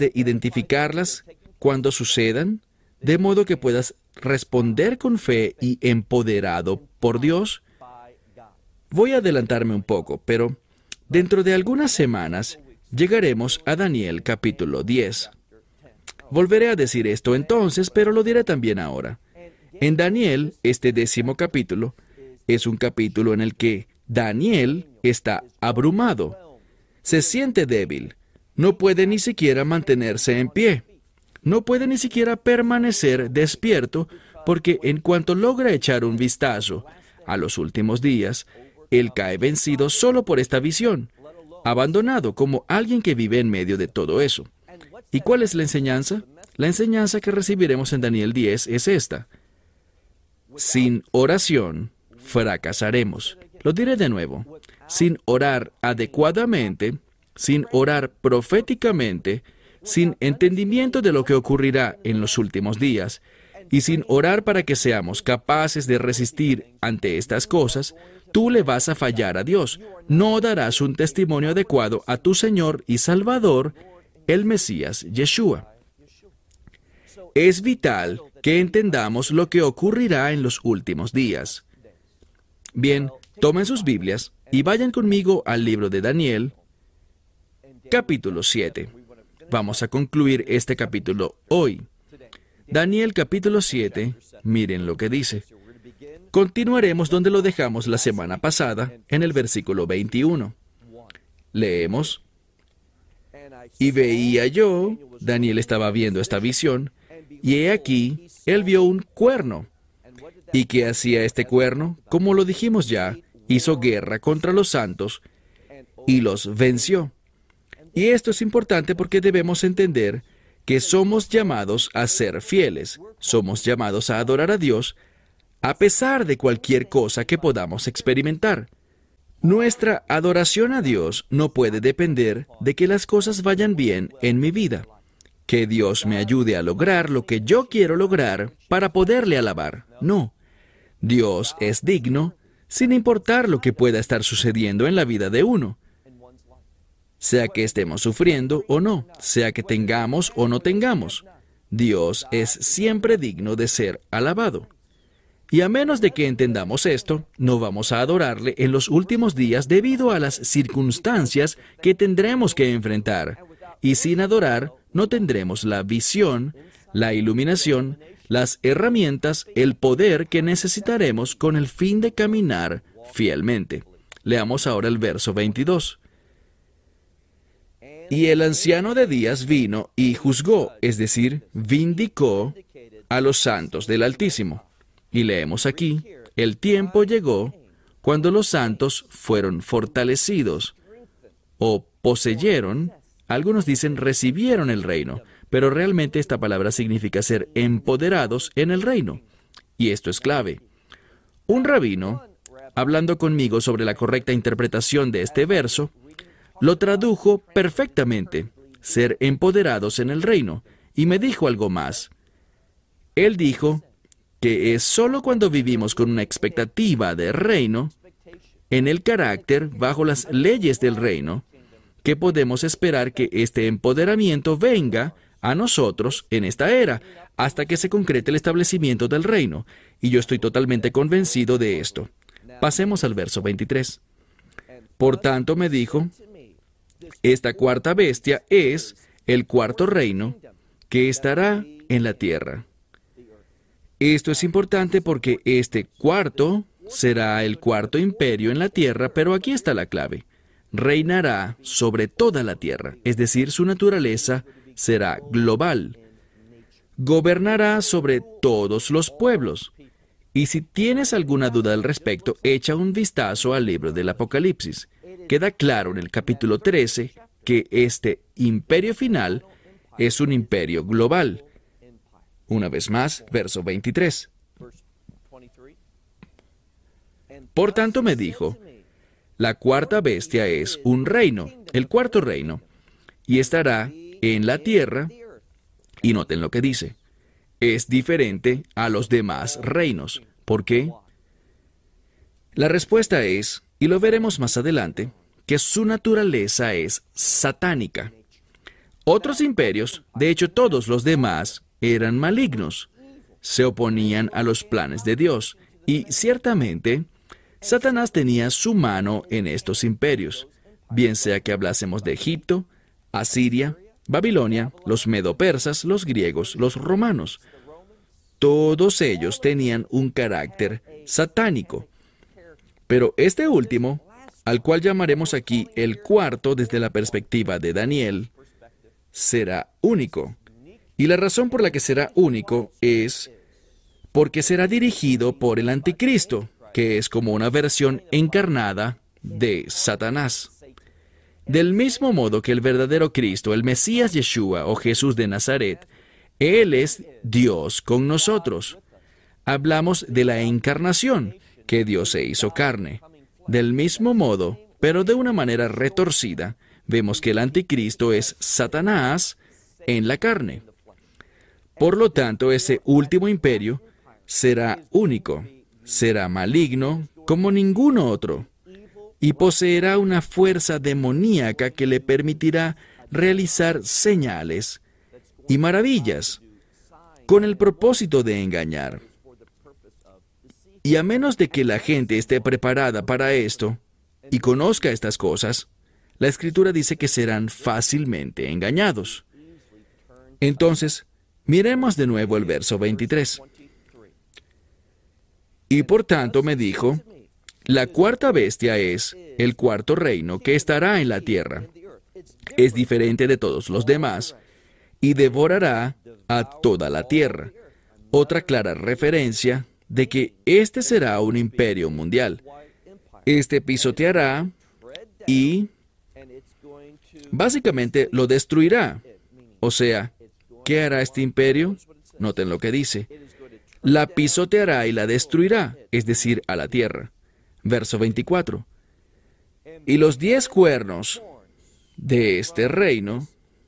de identificarlas cuando sucedan, de modo que puedas responder con fe y empoderado por Dios? Voy a adelantarme un poco, pero dentro de algunas semanas llegaremos a Daniel capítulo 10. Volveré a decir esto entonces, pero lo diré también ahora. En Daniel, este 10º capítulo, es un capítulo en el que Daniel está abrumado. Se siente débil. No puede ni siquiera mantenerse en pie. No puede ni siquiera permanecer despierto, porque en cuanto logra echar un vistazo a los últimos días, él cae vencido solo por esta visión, abandonado como alguien que vive en medio de todo eso. ¿Y cuál es la enseñanza? La enseñanza que recibiremos en Daniel 10 es esta: sin oración fracasaremos. Lo diré de nuevo. Sin orar adecuadamente, sin orar proféticamente, sin entendimiento de lo que ocurrirá en los últimos días, y sin orar para que seamos capaces de resistir ante estas cosas, tú le vas a fallar a Dios. No darás un testimonio adecuado a tu Señor y Salvador, el Mesías Yeshua. Es vital que entendamos lo que ocurrirá en los últimos días. Bien, tomen sus Biblias y vayan conmigo al libro de Daniel, capítulo 7. Vamos a concluir este capítulo hoy. Daniel capítulo 7, miren lo que dice. Continuaremos donde lo dejamos la semana pasada, en el versículo 21. Leemos: y veía yo, Daniel estaba viendo esta visión, y he aquí, él vio un cuerno. ¿Y qué hacía este cuerno? Como lo dijimos ya, hizo guerra contra los santos y los venció. Y esto es importante porque debemos entender que somos llamados a ser fieles, somos llamados a adorar a Dios a pesar de cualquier cosa que podamos experimentar. Nuestra adoración a Dios no puede depender de que las cosas vayan bien en mi vida, que Dios me ayude a lograr lo que yo quiero lograr para poderle alabar. No. Dios es digno sin importar lo que pueda estar sucediendo en la vida de uno. Sea que estemos sufriendo o no, sea que tengamos o no tengamos, Dios es siempre digno de ser alabado. Y a menos de que entendamos esto, no vamos a adorarle en los últimos días debido a las circunstancias que tendremos que enfrentar. Y sin adorar, no tendremos la visión, la iluminación, las herramientas, el poder que necesitaremos con el fin de caminar fielmente. Leamos ahora el verso 22. Y el anciano de días vino y juzgó, es decir, vindicó a los santos del Altísimo. Y leemos aquí: el tiempo llegó cuando los santos fueron fortalecidos o poseyeron. Algunos dicen recibieron el reino, pero realmente esta palabra significa ser empoderados en el reino. Y esto es clave. Un rabino, hablando conmigo sobre la correcta interpretación de este verso, lo tradujo perfectamente: ser empoderados en el reino, y me dijo algo más. Él dijo que es solo cuando vivimos con una expectativa de reino, en el carácter, bajo las leyes del reino, que podemos esperar que este empoderamiento venga a nosotros en esta era, hasta que se concrete el establecimiento del reino. Y yo estoy totalmente convencido de esto. Pasemos al verso 23. Por tanto me dijo: esta cuarta bestia es el cuarto reino que estará en la tierra. Esto es importante porque este cuarto será el cuarto imperio en la tierra, pero aquí está la clave. Reinará sobre toda la tierra, es decir, su naturaleza será global. Gobernará sobre todos los pueblos. Y si tienes alguna duda al respecto, echa un vistazo al libro del Apocalipsis. Queda claro en el capítulo 13 que este imperio final es un imperio global. Una vez más, verso 23. Por tanto me dijo: la cuarta bestia es un reino, el cuarto reino, y estará en la tierra. Y noten lo que dice: es diferente a los demás reinos. ¿Por qué? La respuesta es, y lo veremos más adelante, que su naturaleza es satánica. Otros imperios, de hecho todos los demás, eran malignos. Se oponían a los planes de Dios. Y ciertamente, Satanás tenía su mano en estos imperios, bien sea que hablásemos de Egipto, Asiria, Babilonia, los medo-persas, los griegos, los romanos. Todos ellos tenían un carácter satánico. Pero este último, al cual llamaremos aquí el cuarto desde la perspectiva de Daniel, será único. Y la razón por la que será único es porque será dirigido por el anticristo, que es como una versión encarnada de Satanás. Del mismo modo que el verdadero Cristo, el Mesías Yeshua o Jesús de Nazaret, Él es Dios con nosotros. Hablamos de la encarnación, que Dios se hizo carne. Del mismo modo, pero de una manera retorcida, vemos que el anticristo es Satanás en la carne. Por lo tanto, ese último imperio será único, será maligno como ningún otro, y poseerá una fuerza demoníaca que le permitirá realizar señales y maravillas con el propósito de engañar. Y a menos de que la gente esté preparada para esto y conozca estas cosas, la Escritura dice que serán fácilmente engañados. Entonces, miremos de nuevo el verso 23. Y por tanto me dijo, la cuarta bestia es el cuarto reino que estará en la tierra. Es diferente de todos los demás y devorará a toda la tierra. Otra clara referencia de que este será un imperio mundial. Este pisoteará y básicamente lo destruirá. O sea, ¿qué hará este imperio? Noten lo que dice. La pisoteará y la destruirá, es decir, a la tierra. Verso 24. Y los 10 cuernos de este reino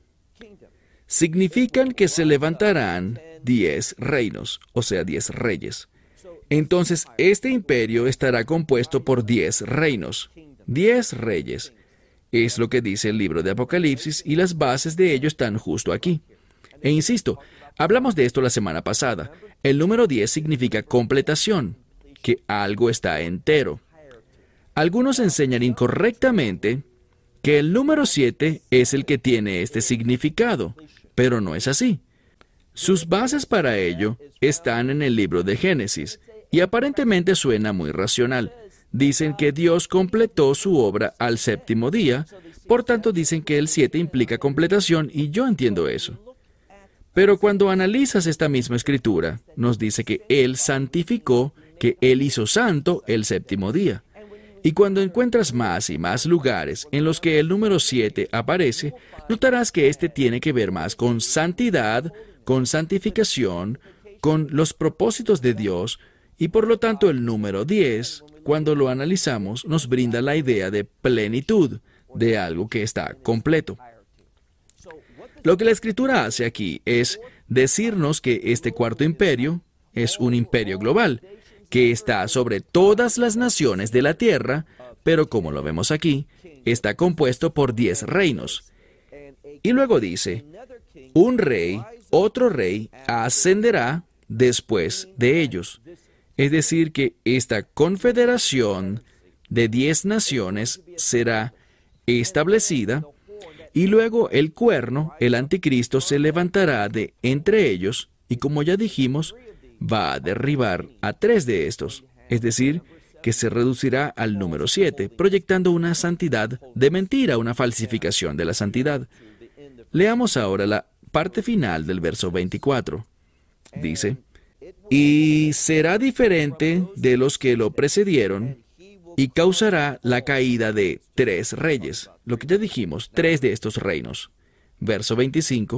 significan que se levantarán 10 reinos, o sea, 10 reyes. Entonces, este imperio estará compuesto por 10 reinos, 10 reyes. Es lo que dice el libro de Apocalipsis y las bases de ello están justo aquí. E insisto, hablamos de esto la semana pasada. El número 10 significa completación, que algo está entero. Algunos enseñan incorrectamente que el número 7 es el que tiene este significado, pero no es así. Sus bases para ello están en el libro de Génesis, y aparentemente suena muy racional. Dicen que Dios completó su obra al séptimo día, por tanto dicen que el 7 implica completación, y yo entiendo eso. Pero cuando analizas esta misma escritura, nos dice que Él santificó, que Él hizo santo el séptimo día. Y cuando encuentras más y más lugares en los que el número 7 aparece, notarás que este tiene que ver más con santidad, con santificación, con los propósitos de Dios, y por lo tanto el número 10, cuando lo analizamos, nos brinda la idea de plenitud, de algo que está completo. Lo que la Escritura hace aquí es decirnos que este cuarto imperio es un imperio global, que está sobre todas las naciones de la tierra, pero como lo vemos aquí, está compuesto por 10 reinos. Y luego dice, un rey, otro rey, ascenderá después de ellos. Es decir, que esta confederación de 10 naciones será establecida, y luego el cuerno, el anticristo, se levantará de entre ellos, y como ya dijimos, va a derribar a 3 de estos, es decir, que se reducirá al número 7, proyectando una santidad de mentira, una falsificación de la santidad. Leamos ahora la parte final del verso 24. Dice, y será diferente de los que lo precedieron, y causará la caída de 3 reyes, lo que ya dijimos, 3 de estos reinos. Verso 25,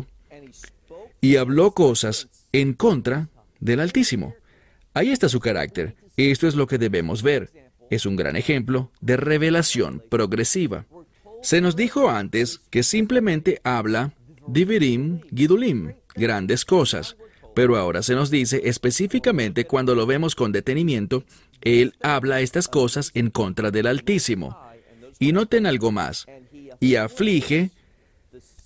y habló cosas en contra del Altísimo. Ahí está su carácter. Esto es lo que debemos ver. Es un gran ejemplo de revelación progresiva. Se nos dijo antes que simplemente habla Divirim Gidulim, grandes cosas, pero ahora se nos dice específicamente cuando lo vemos con detenimiento, él habla estas cosas en contra del Altísimo. Y noten algo más, y aflige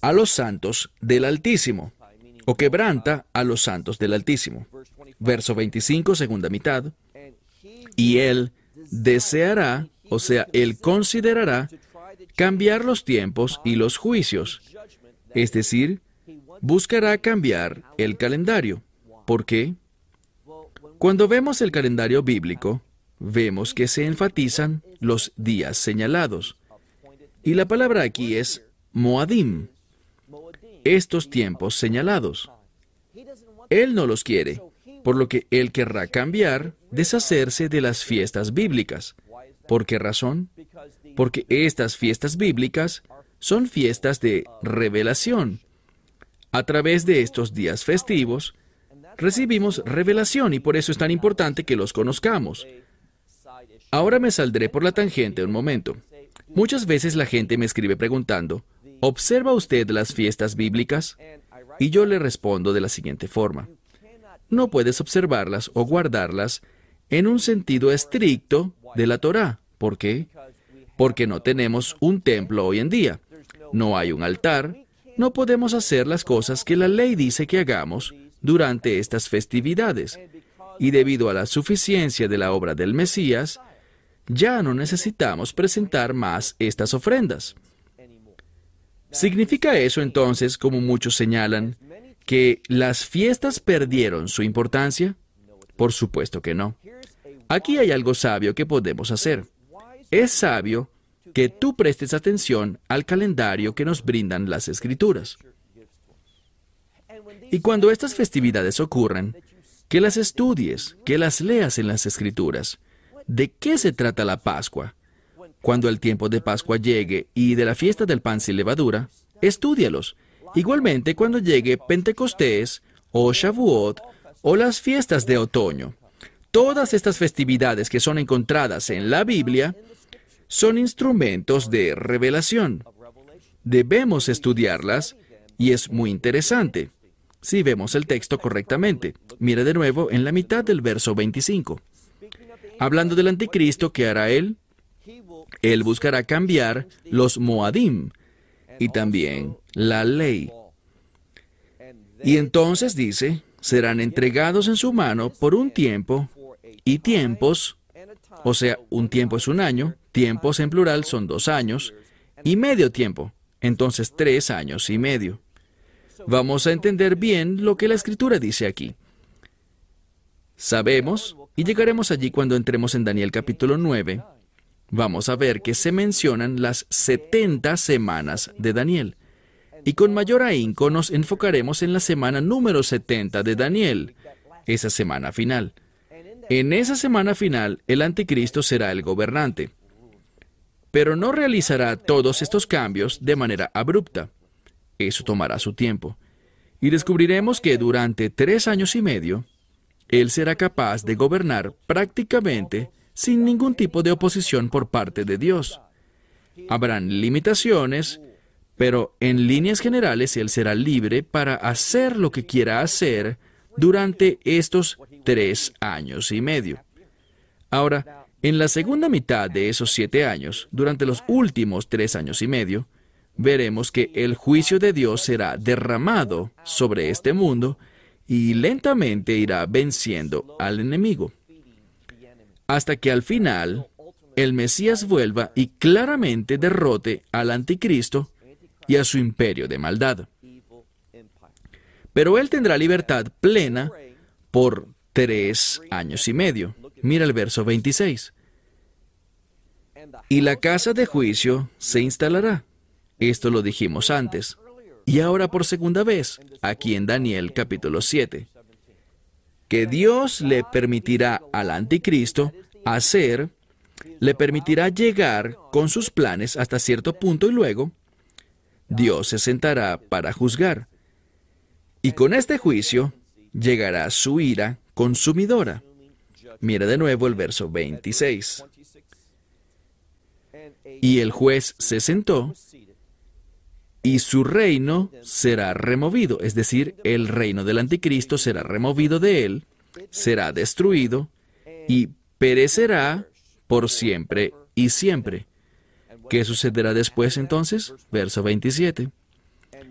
a los santos del Altísimo, o quebranta a los santos del Altísimo. Verso 25, segunda mitad. Y Él deseará, o sea, Él considerará, cambiar los tiempos y los juicios. Es decir, buscará cambiar el calendario. ¿Por qué? Cuando vemos el calendario bíblico, vemos que se enfatizan los días señalados. Y la palabra aquí es Moadim, estos tiempos señalados. Él no los quiere, por lo que Él querrá cambiar, deshacerse de las fiestas bíblicas. ¿Por qué razón? Porque estas fiestas bíblicas son fiestas de revelación. A través de estos días festivos, recibimos revelación y por eso es tan importante que los conozcamos. Ahora me saldré por la tangente un momento. Muchas veces la gente me escribe preguntando, ¿observa usted las fiestas bíblicas? Y yo le respondo de la siguiente forma. No puedes observarlas o guardarlas en un sentido estricto de la Torá. ¿Por qué? Porque no tenemos un templo hoy en día. No hay un altar. No podemos hacer las cosas que la ley dice que hagamos durante estas festividades. Y debido a la suficiencia de la obra del Mesías, ya no necesitamos presentar más estas ofrendas. ¿Significa eso entonces, como muchos señalan, que las fiestas perdieron su importancia? Por supuesto que no. Aquí hay algo sabio que podemos hacer. Es sabio que tú prestes atención al calendario que nos brindan las Escrituras. Y cuando estas festividades ocurran, que las estudies, que las leas en las Escrituras. ¿De qué se trata la Pascua? Cuando el tiempo de Pascua llegue y de la fiesta del pan sin levadura, estúdialos. Igualmente cuando llegue Pentecostés o Shavuot o las fiestas de otoño. Todas estas festividades que son encontradas en la Biblia son instrumentos de revelación. Debemos estudiarlas y es muy interesante si vemos el texto correctamente. Mira de nuevo en la mitad del verso 25. Hablando del anticristo, ¿qué hará él? Él buscará cambiar los Moadim y también la ley. Y entonces dice, serán entregados en su mano por un tiempo y tiempos, o sea, un tiempo es un año, tiempos en plural son 2 años, y medio tiempo, entonces 3 años y medio. Vamos a entender bien lo que la Escritura dice aquí. Sabemos, y llegaremos allí cuando entremos en Daniel capítulo 9, vamos a ver que se mencionan las 70 semanas de Daniel. Y con mayor ahínco nos enfocaremos en la semana número 70 de Daniel, esa semana final. En esa semana final, el anticristo será el gobernante. Pero no realizará todos estos cambios de manera abrupta. Eso tomará su tiempo. Y descubriremos que durante 3 años y medio, él será capaz de gobernar prácticamente sin ningún tipo de oposición por parte de Dios. Habrán limitaciones, pero en líneas generales él será libre para hacer lo que quiera hacer durante estos 3 años y medio. Ahora, en la segunda mitad de esos 7 años, durante los últimos 3 años y medio, veremos que el juicio de Dios será derramado sobre este mundo y lentamente irá venciendo al enemigo, hasta que al final el Mesías vuelva y claramente derrote al anticristo y a su imperio de maldad. Pero él tendrá libertad plena por 3 años y medio. Mira el verso 26. Y la casa de juicio se instalará. Esto lo dijimos antes. Y ahora por segunda vez, aquí en Daniel capítulo 7, que Dios le permitirá al anticristo le permitirá llegar con sus planes hasta cierto punto y luego Dios se sentará para juzgar. Y con este juicio llegará su ira consumidora. Mira de nuevo el verso 26. Y el juez se sentó y su reino será removido, es decir, el reino del anticristo será removido de él, será destruido y perecerá por siempre y siempre. ¿Qué sucederá después entonces? Verso 27.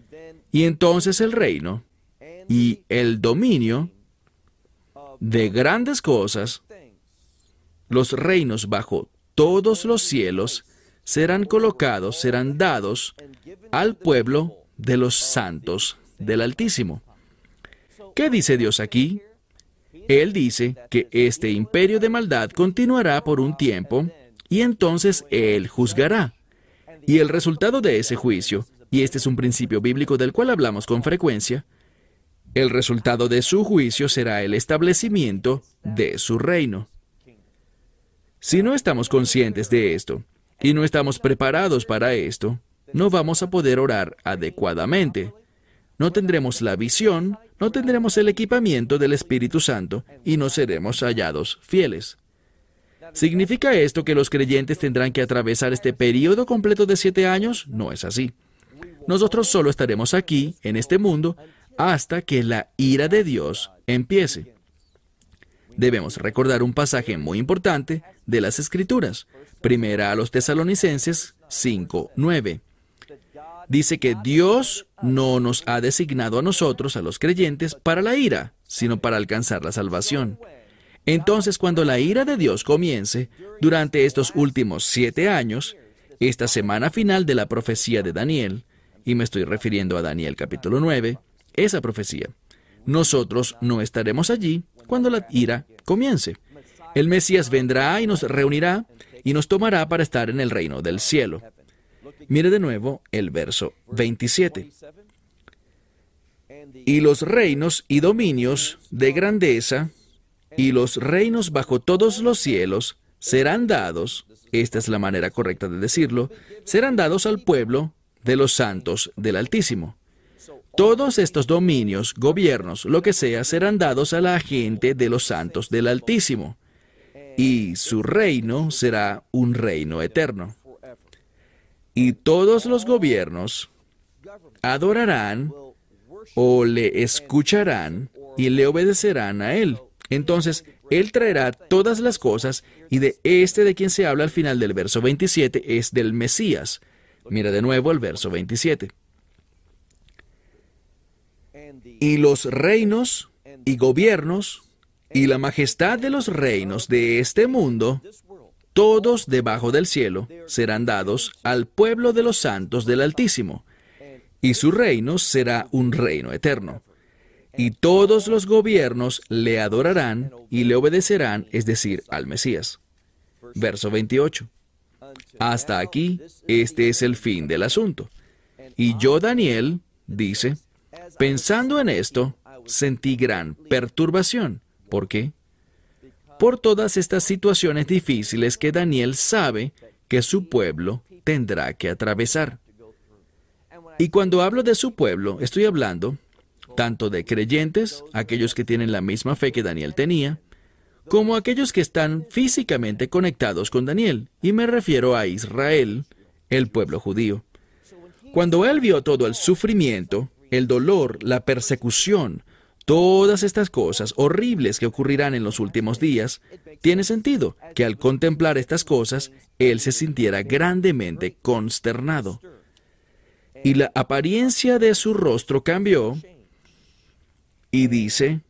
Y entonces el reino y el dominio de grandes cosas, los reinos bajo todos los cielos, serán colocados, serán dados al pueblo de los santos del Altísimo. ¿Qué dice Dios aquí? Él dice que este imperio de maldad continuará por un tiempo y entonces Él juzgará. Y el resultado de ese juicio, y este es un principio bíblico del cual hablamos con frecuencia, el resultado de su juicio será el establecimiento de su reino. Si no estamos conscientes de esto y no estamos preparados para esto, no vamos a poder orar adecuadamente. No tendremos la visión, no tendremos el equipamiento del Espíritu Santo y no seremos hallados fieles. ¿Significa esto que los creyentes tendrán que atravesar este periodo completo de 7 años? No es así. Nosotros solo estaremos aquí, en este mundo, hasta que la ira de Dios empiece. Debemos recordar un pasaje muy importante de las Escrituras. Primera a los Tesalonicenses 5:9. Dice que Dios no nos ha designado a nosotros, a los creyentes, para la ira, sino para alcanzar la salvación. Entonces, cuando la ira de Dios comience, durante estos últimos 7 años, esta semana final de la profecía de Daniel, y me estoy refiriendo a Daniel capítulo 9, esa profecía, nosotros no estaremos allí cuando la ira comience. El Mesías vendrá y nos reunirá y nos tomará para estar en el reino del cielo. Mire de nuevo el verso 27. Y los reinos y dominios de grandeza y los reinos bajo todos los cielos serán dados, esta es la manera correcta de decirlo, serán dados al pueblo de los santos del Altísimo. Todos estos dominios, gobiernos, lo que sea, serán dados a la gente de los santos del Altísimo. Y su reino será un reino eterno. Y todos los gobiernos adorarán o le escucharán y le obedecerán a Él. Entonces, Él traerá todas las cosas, y de quien se habla al final del verso 27 es del Mesías. Mira de nuevo el verso 27. Y los reinos y gobiernos y la majestad de los reinos de este mundo, todos debajo del cielo, serán dados al pueblo de los santos del Altísimo, y su reino será un reino eterno. Y todos los gobiernos le adorarán y le obedecerán, es decir, al Mesías. Verso 28. Hasta aquí, este es el fin del asunto. Y yo, Daniel, dice, pensando en esto, sentí gran perturbación. ¿Por qué? Por todas estas situaciones difíciles que Daniel sabe que su pueblo tendrá que atravesar. Y cuando hablo de su pueblo, estoy hablando tanto de creyentes, aquellos que tienen la misma fe que Daniel tenía, como aquellos que están físicamente conectados con Daniel, y me refiero a Israel, el pueblo judío. Cuando él vio todo el sufrimiento, el dolor, la persecución, todas estas cosas horribles que ocurrirán en los últimos días, tiene sentido que al contemplar estas cosas, él se sintiera grandemente consternado. Y la apariencia de su rostro cambió, y dice,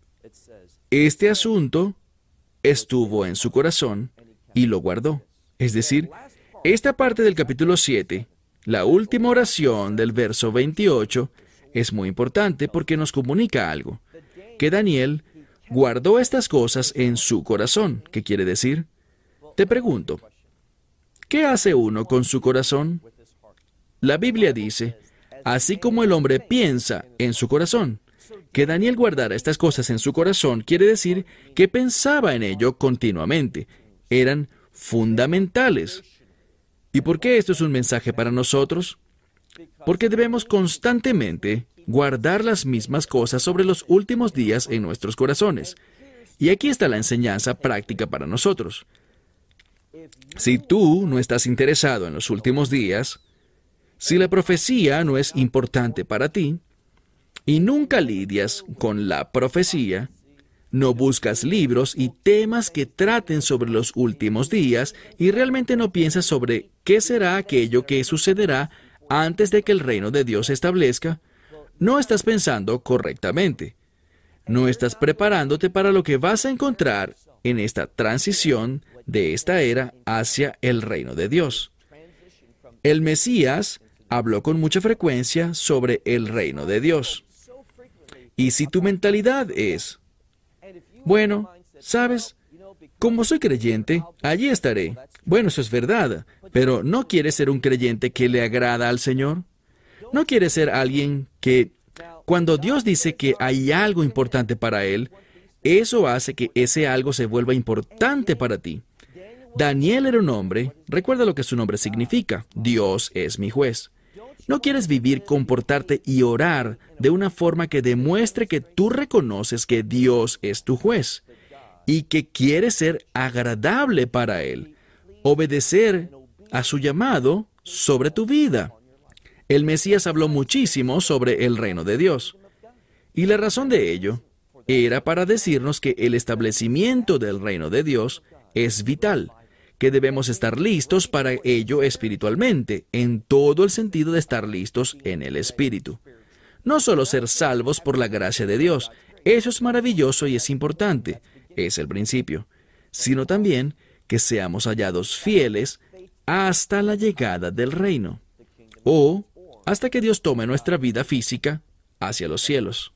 este asunto estuvo en su corazón y lo guardó. Es decir, esta parte del capítulo 7, la última oración del verso 28, es muy importante porque nos comunica algo, que Daniel guardó estas cosas en su corazón. ¿Qué quiere decir? Te pregunto, ¿qué hace uno con su corazón? La Biblia dice, así como el hombre piensa en su corazón. Que Daniel guardara estas cosas en su corazón quiere decir que pensaba en ello continuamente. Eran fundamentales. ¿Y por qué esto es un mensaje para nosotros? Porque debemos constantemente guardar las mismas cosas sobre los últimos días en nuestros corazones. Y aquí está la enseñanza práctica para nosotros. Si tú no estás interesado en los últimos días, si la profecía no es importante para ti, y nunca lidias con la profecía, no buscas libros y temas que traten sobre los últimos días y realmente no piensas sobre qué será aquello que sucederá antes de que el reino de Dios se establezca, no estás pensando correctamente. No estás preparándote para lo que vas a encontrar en esta transición de esta era hacia el reino de Dios. El Mesías habló con mucha frecuencia sobre el reino de Dios. Y si tu mentalidad es, bueno, ¿sabes? Como soy creyente, allí estaré. Bueno, eso es verdad, pero ¿no quieres ser un creyente que le agrada al Señor? ¿No quieres ser alguien que, cuando Dios dice que hay algo importante para Él, eso hace que ese algo se vuelva importante para ti? Daniel era un hombre, recuerda lo que su nombre significa, Dios es mi juez. ¿No quieres vivir, comportarte y orar de una forma que demuestre que tú reconoces que Dios es tu juez y que quieres ser agradable para Él, obedecer a su llamado sobre tu vida? El Mesías habló muchísimo sobre el reino de Dios, y la razón de ello era para decirnos que el establecimiento del reino de Dios es vital, que debemos estar listos para ello espiritualmente, en todo el sentido de estar listos en el Espíritu. No solo ser salvos por la gracia de Dios, eso es maravilloso y es importante, es el principio, sino también que seamos hallados fieles hasta la llegada del reino, o hasta que Dios tome nuestra vida física hacia los cielos.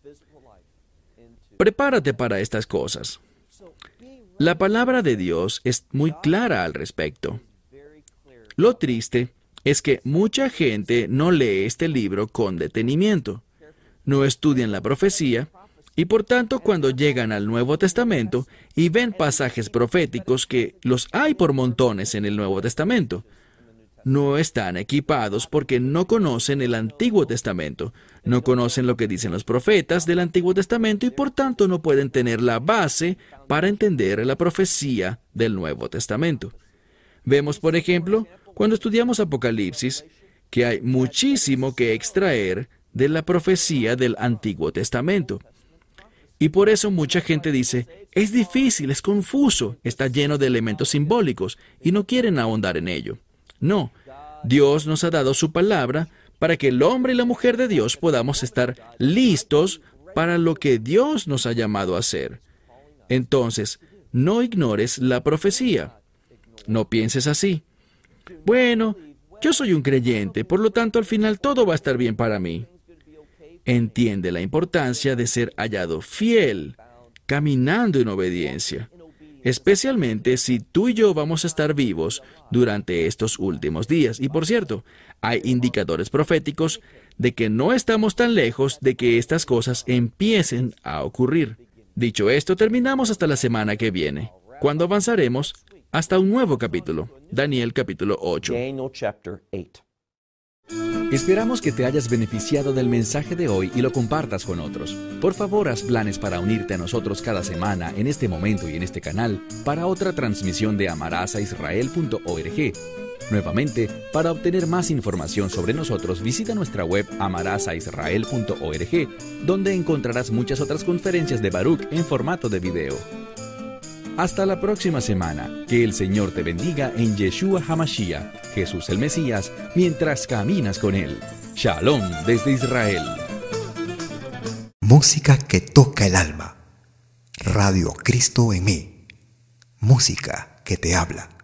Prepárate para estas cosas. La palabra de Dios es muy clara al respecto. Lo triste es que mucha gente no lee este libro con detenimiento, no estudian la profecía, y por tanto cuando llegan al Nuevo Testamento y ven pasajes proféticos que los hay por montones en el Nuevo Testamento, no están equipados porque no conocen el Antiguo Testamento, no conocen lo que dicen los profetas del Antiguo Testamento y por tanto no pueden tener la base para entender la profecía del Nuevo Testamento. Vemos, por ejemplo, cuando estudiamos Apocalipsis, que hay muchísimo que extraer de la profecía del Antiguo Testamento. Y por eso mucha gente dice, es difícil, es confuso, está lleno de elementos simbólicos y no quieren ahondar en ello. No, Dios nos ha dado su palabra para que el hombre y la mujer de Dios podamos estar listos para lo que Dios nos ha llamado a hacer. Entonces, no ignores la profecía. No pienses así. Bueno, yo soy un creyente, por lo tanto al final todo va a estar bien para mí. Entiende la importancia de ser hallado fiel, caminando en obediencia. Especialmente si tú y yo vamos a estar vivos durante estos últimos días. Y por cierto, hay indicadores proféticos de que no estamos tan lejos de que estas cosas empiecen a ocurrir. Dicho esto, terminamos hasta la semana que viene, cuando avanzaremos hasta un nuevo capítulo, Daniel capítulo 8. Esperamos que te hayas beneficiado del mensaje de hoy y lo compartas con otros. Por favor, haz planes para unirte a nosotros cada semana en este momento y en este canal para otra transmisión de amarazaisrael.org. Nuevamente, para obtener más información sobre nosotros, visita nuestra web amarazaisrael.org, donde encontrarás muchas otras conferencias de Baruch en formato de video. Hasta la próxima semana. Que el Señor te bendiga en Yeshua HaMashiach, Jesús el Mesías, mientras caminas con Él. Shalom desde Israel. Música que toca el alma. Radio Cristo en mí. Música que te habla.